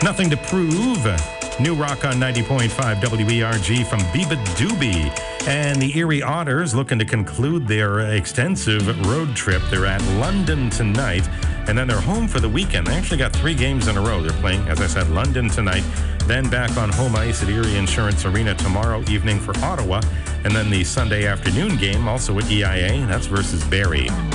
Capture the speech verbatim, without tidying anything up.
Nothing to Prove. New Rock on ninety point five W E R G from Biba Doobie. And the Erie Otters looking to conclude their extensive road trip. They're at London tonight, and then they're home for the weekend. They actually got three games in a row. They're playing, as I said, London tonight, then back on home ice at Erie Insurance Arena tomorrow evening for Ottawa, and then the Sunday afternoon game also at E I A, that's versus Barrie.